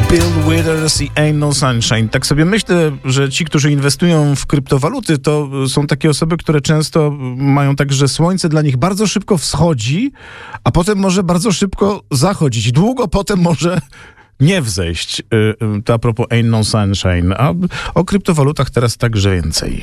Bill Withers i Ain't No Sunshine. Tak sobie myślę, że ci, którzy inwestują w kryptowaluty, to są takie osoby, które często mają tak, że słońce dla nich bardzo szybko wschodzi, a potem może bardzo szybko zachodzić. Długo potem może nie wzejść. To a propos Ain't No Sunshine. A o kryptowalutach teraz także więcej.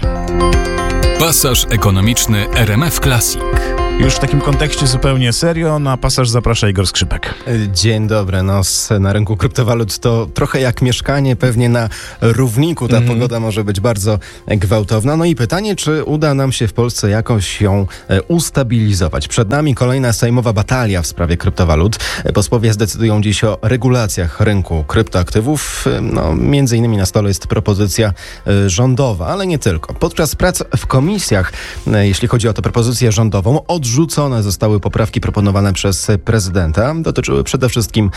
Pasaż ekonomiczny RMF Classic. Już w takim kontekście zupełnie serio, na pasaż zaprasza Igor Skrzypek. Dzień dobry. Na rynku kryptowalut to trochę jak mieszkanie, pewnie na równiku. Ta pogoda może być bardzo gwałtowna. No i pytanie, czy uda nam się w Polsce jakoś ją ustabilizować. Przed nami kolejna sejmowa batalia w sprawie kryptowalut. Posłowie zdecydują dziś o regulacjach rynku kryptoaktywów. Między innymi na stole jest propozycja rządowa, ale nie tylko. Podczas prac w komisjach, jeśli chodzi o tę propozycję rządową, odrzucone zostały poprawki proponowane przez prezydenta. Dotyczyły przede wszystkim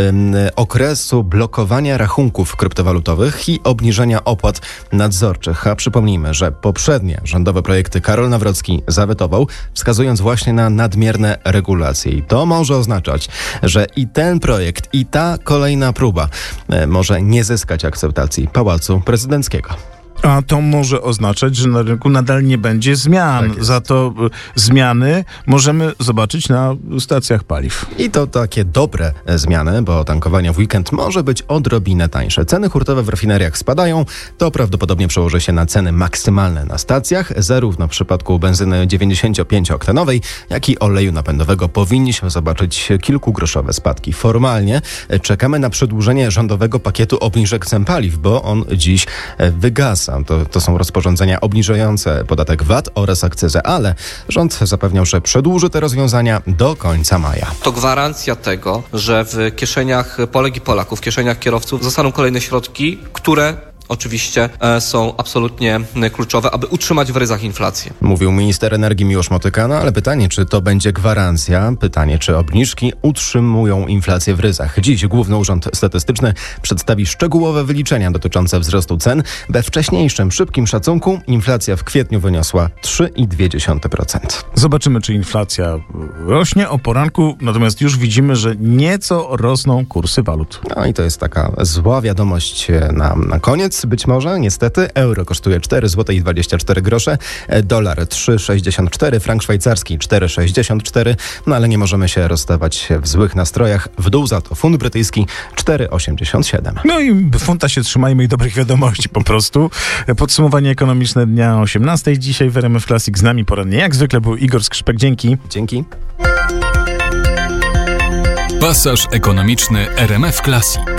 okresu blokowania rachunków kryptowalutowych i obniżenia opłat nadzorczych. A przypomnijmy, że poprzednie rządowe projekty Karol Nawrocki zawetował, wskazując właśnie na nadmierne regulacje. I to może oznaczać, że i ten projekt, i ta kolejna próba może nie zyskać akceptacji Pałacu Prezydenckiego. A to może oznaczać, że na rynku nadal nie będzie zmian. Tak, za to zmiany możemy zobaczyć na stacjach paliw. I to takie dobre zmiany, bo tankowanie w weekend może być odrobinę tańsze. Ceny hurtowe w rafineriach spadają. To prawdopodobnie przełoży się na ceny maksymalne na stacjach. Zarówno w przypadku benzyny 95-oktanowej, jak i oleju napędowego powinniśmy zobaczyć kilkugroszowe spadki. Formalnie czekamy na przedłużenie rządowego pakietu obniżek cen paliw, bo on dziś wygasa. To są rozporządzenia obniżające podatek VAT oraz akcyzę, ale rząd zapewniał, że przedłuży te rozwiązania do końca maja. To gwarancja tego, że w kieszeniach Polek i Polaków, w kieszeniach kierowców zostaną kolejne środki, które oczywiście są absolutnie kluczowe, aby utrzymać w ryzach inflację. Mówił minister energii Miłosz Motyka, ale pytanie, czy to będzie gwarancja? Pytanie, czy obniżki utrzymują inflację w ryzach? Dziś Główny Urząd Statystyczny przedstawi szczegółowe wyliczenia dotyczące wzrostu cen. We wcześniejszym, szybkim szacunku inflacja w kwietniu wyniosła 3,2%. Zobaczymy, czy inflacja rośnie o poranku, natomiast już widzimy, że nieco rosną kursy walut. No i to jest taka zła wiadomość na koniec. Być może, niestety, euro kosztuje 4,24 zł, dolar 3,64, frank szwajcarski 4,64, ale nie możemy się rozstawać w złych nastrojach. W dół za to funt brytyjski 4,87. No i funta się trzymajmy i dobrych wiadomości po prostu. Podsumowanie ekonomiczne dnia 18. Dzisiaj w RMF Classic z nami porannie. Jak zwykle był Igor Skrzypek. Dzięki. Dzięki. Pasaż ekonomiczny RMF Classic.